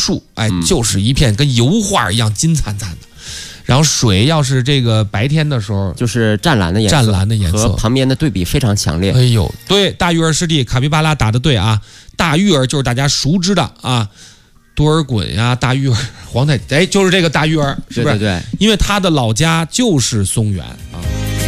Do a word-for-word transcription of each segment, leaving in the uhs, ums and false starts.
树，哎，就是一片跟油画一样金灿灿的。然后水要是这个白天的时候， 就是湛蓝的颜色， 湛蓝的颜色和旁边的对比非常强烈。 哎呦，对，大玉儿师弟卡皮巴拉打的对啊，大玉儿就是大家熟知的啊，多尔衮呀，大玉儿，皇太，哎，就是这个大玉儿，是不是？ 对对对， 因为他的老家就是松原啊。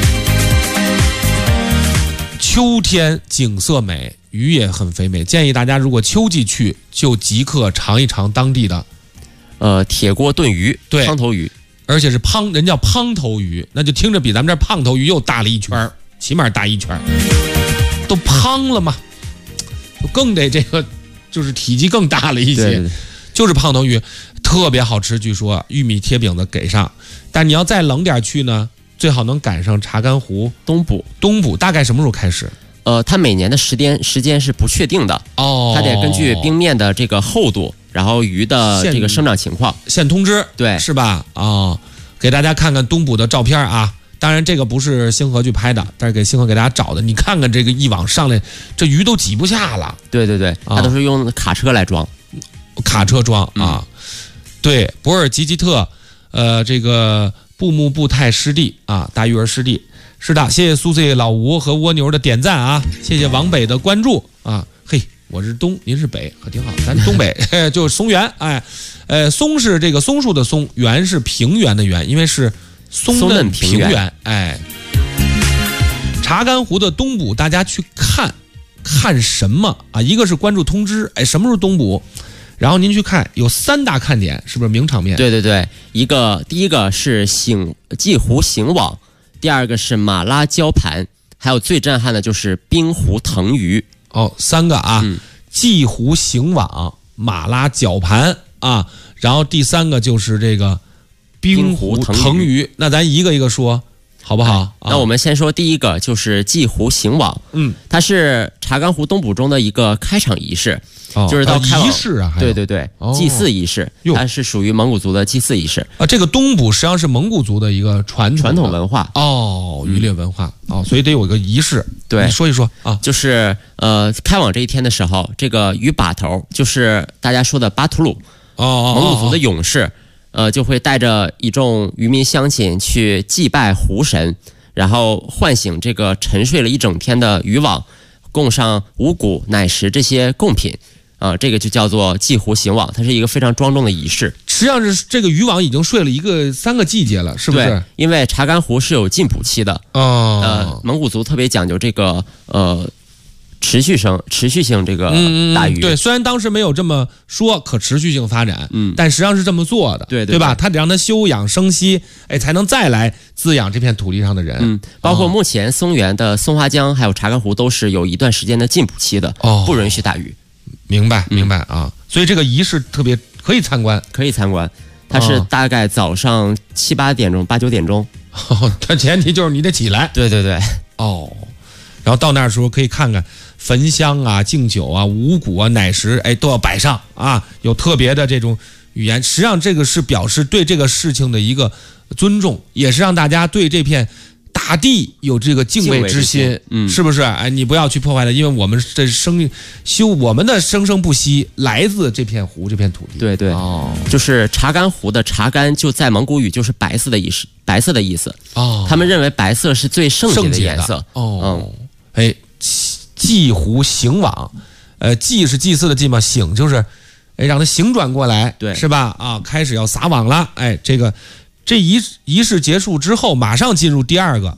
秋天景色美，鱼也很肥美，建议大家如果秋季去，就即刻尝一尝当地的， 呃，铁锅炖鱼， 对， 胖头鱼。 而且是胖，人叫胖头鱼，那就听着比咱们这胖头鱼又大了一圈，起码大一圈，都胖了嘛，就更得这个，就是体积更大了一些， 对对对， 就是胖头鱼，特别好吃，据说玉米贴饼子给上，但你要再冷点去呢，最好能赶上查干湖冬捕。 冬捕大概什么时候开始？ 呃，它每年的时间时间是不确定的哦， 它得根据冰面的这个厚度，然后鱼的这个生长情况现通知， 对， 是吧？啊、哦，给大家看看冬捕的照片啊。当然这个不是星河去拍的，但是给星河给大家找的。你看看这个一网上来，这鱼都挤不下了。 对对对，它都是用卡车来装， 哦、卡车装啊。嗯、对，博尔吉吉特，呃，这个布木布泰湿地啊，大玉儿湿地。是的，谢谢苏 C 老吴和蜗牛的点赞啊，谢谢王北的关注啊。嘿，我是东，您是北，可挺好。咱东北就是松原，哎，呃，松是这个松树的松，原是平原的原，因为是松嫩平原。哎，查干湖的冬捕，大家去看看什么啊？一个是关注通知，哎，什么时候冬捕？然后您去看，有三大看点，是不是名场面？ 对对对，一个第一个是醒蓟湖醒网。第二个是马拉礁盘，还有最震撼的就是冰湖藤鱼。 哦，三个啊， 嗯、 蓟湖醒网、马拉绞盘啊，然后第三个就是这个冰湖藤鱼。那咱一个一个说，好不好？ 哎、那我们先说第一个，就是蓟湖醒网。 嗯， 它是查干湖冬捕中的一个开场仪式。哦、就是到开仪式啊， 对对对，哦、祭祀仪式，它是属于蒙古族的祭祀仪式啊。这个冬捕实际上是蒙古族的一个传统传统文化哦，渔猎文化、嗯、哦，所以得有一个仪式。 对， 你说一说啊， 就是呃，开网这一天的时候，这个鱼把头就是大家说的巴图鲁哦， 蒙古族的勇士，呃，就会带着一众渔民乡亲去祭拜湖神，然后唤醒这个沉睡了一整天的渔网，供上五谷、奶食这些贡品。啊、呃，这个就叫做蓟湖醒网，它是一个非常庄重的仪式。 实际上是这个渔网已经睡了一个三个季节了，是不是？ 对，因为查干湖是有禁捕期的。 哦。 呃，蒙古族特别讲究这个呃持续性、持续性这个打鱼。 嗯、对，虽然当时没有这么说可持续性发展， 嗯， 但实际上是这么做的， 对 对, 对吧？他得让它休养生息，哎，才能再来滋养这片土地上的人。 嗯，包括目前松原的松花江还有查干湖都是有一段时间的禁捕期的， 哦， 不允许打鱼。 明白明白啊，所以这个仪式特别可以参观， 可以参观。它是大概早上七八点钟、八九点钟， 它前提就是你得起来。 对对对， 哦，然后到那时候可以看看焚香啊、敬酒啊、五谷啊、奶食，哎，都要摆上啊，有特别的这种语言。实际上，这个是表示对这个事情的一个尊重，也是让大家对这片大地有这个敬畏之心， 嗯， 是不是？哎，你不要去破坏它，因为我们这生修我们的生生不息来自这片湖这片土地。 对对，哦，就是查干湖的查干，就在蒙古语就是白色的意思，白色的意思。哦，他们认为白色是最圣洁的颜色。 哦，嗯，哎，蓟湖醒网，呃，祭是祭祀的祭嘛，醒就是，哎，让它醒转过来， 对， 是吧？啊，开始要撒网了，哎，这个。这仪仪式结束之后，马上进入第二个